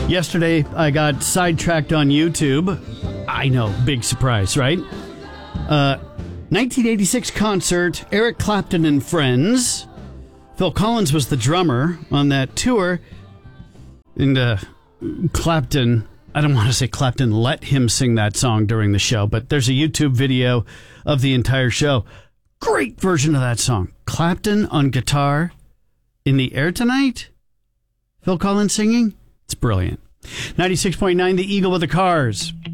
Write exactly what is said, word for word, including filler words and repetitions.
Yesterday, I got sidetracked on YouTube. I know, big surprise, right? Uh, nineteen eighty-six concert, Eric Clapton and Friends. Phil Collins was the drummer on that tour. And uh, Clapton, I don't want to say Clapton let him sing that song during the show, but there's a YouTube video of the entire show. Great version of that song. Clapton on guitar, In the Air Tonight. Phil Collins singing. It's brilliant. ninety-six point nine, The Eagle with the Cars.